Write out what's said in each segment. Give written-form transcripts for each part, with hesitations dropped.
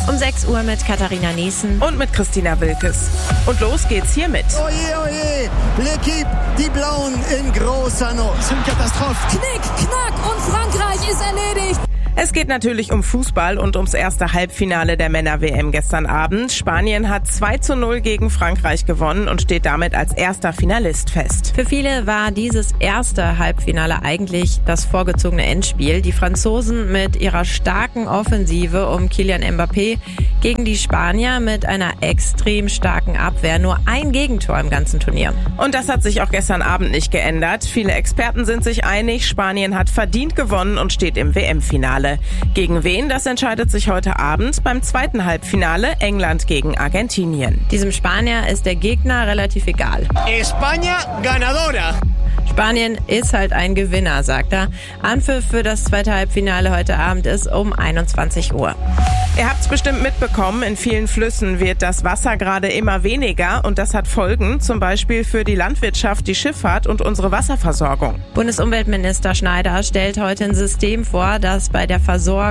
Um 6 Uhr mit Katharina Niesen und mit Christina Wilkes. Und los geht's hiermit. Oje, oje, l'équipe, die Blauen in großer Not. Das ist eine Katastrophe. Knick, knack und Frankreich ist erledigt. Es geht natürlich um Fußball und ums erste Halbfinale der Männer-WM gestern Abend. Spanien hat 2:0 gegen Frankreich gewonnen und steht damit als erster Finalist fest. Für viele war dieses erste Halbfinale eigentlich das vorgezogene Endspiel. Die Franzosen mit ihrer starken Offensive um Kylian Mbappé gegen die Spanier mit einer extrem starken Abwehr. Nur ein Gegentor im ganzen Turnier. Und das hat sich auch gestern Abend nicht geändert. Viele Experten sind sich einig, Spanien hat verdient gewonnen und steht im WM-Finale. Gegen wen, das entscheidet sich heute Abend beim zweiten Halbfinale, England gegen Argentinien. Diesem Spanier ist der Gegner relativ egal. España ganadora. Spanien ist halt ein Gewinner, sagt er. Anpfiff für das zweite Halbfinale heute Abend ist um 21 Uhr. Ihr habt's bestimmt mitbekommen, in vielen Flüssen wird das Wasser gerade immer weniger und das hat Folgen, zum Beispiel für die Landwirtschaft, die Schifffahrt und unsere Wasserversorgung. Bundesumweltminister Schneider stellt heute ein System vor, das bei der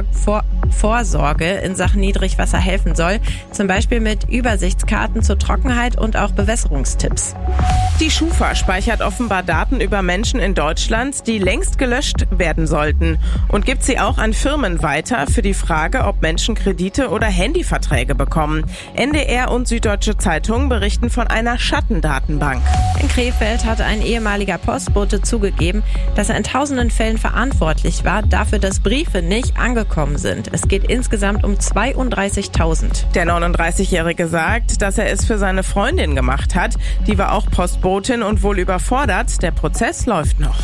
Vorsorge in Sachen Niedrigwasser helfen soll, zum Beispiel mit Übersichtskarten zur Trockenheit und auch Bewässerungstipps. Die Schufa speichert offenbar Daten über Menschen in Deutschland, die längst gelöscht werden sollten und gibt sie auch an Firmen weiter für die Frage, ob Menschen Kredite oder Handyverträge bekommen. NDR und Süddeutsche Zeitung berichten von einer Schattendatenbank. In Krefeld hat ein ehemaliger Postbote zugegeben, dass er in tausenden Fällen verantwortlich war dafür, dass Briefe nicht angekommen sind. Es geht insgesamt um 32.000. Der 39-Jährige sagt, dass er es für seine Freundin gemacht hat. Die war auch Postbotin und wohl überfordert. Der Prozess läuft noch.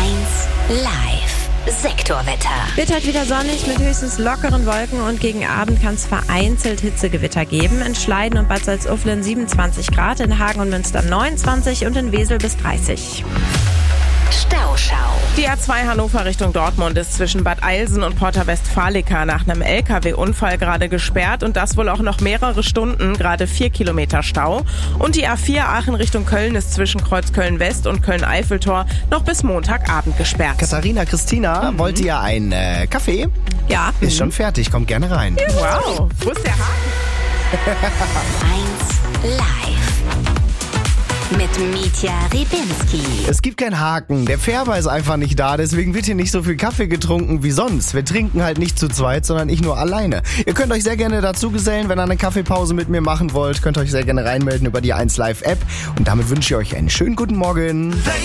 1 Live. Sektorwetter. Wird halt wieder sonnig mit höchstens lockeren Wolken und gegen Abend kann es vereinzelt Hitzegewitter geben. In Schleiden und Bad Salzuflen 27 Grad, in Hagen und Münster 29 und in Wesel bis 30. Stauschau. Die A2 Hannover Richtung Dortmund ist zwischen Bad Eilsen und Porta Westfalica nach einem LKW-Unfall gerade gesperrt und das wohl auch noch mehrere Stunden, gerade 4 Kilometer Stau. Und die A4 Aachen Richtung Köln ist zwischen Kreuzköln West und Köln-Eiffeltor noch bis Montagabend gesperrt. Christina, wollt ihr einen Kaffee? Ja. Ist schon fertig, kommt gerne rein. Wow, wo ist der Haken? 1 Live. Mit Mitja Ribinski. Es gibt keinen Haken, der Färber ist einfach nicht da, deswegen wird hier nicht so viel Kaffee getrunken wie sonst. Wir trinken halt nicht zu zweit, sondern ich nur alleine. Ihr könnt euch sehr gerne dazu gesellen, wenn ihr eine Kaffeepause mit mir machen wollt, könnt ihr euch sehr gerne reinmelden über die 1 Live App und damit wünsche ich euch einen schönen guten Morgen.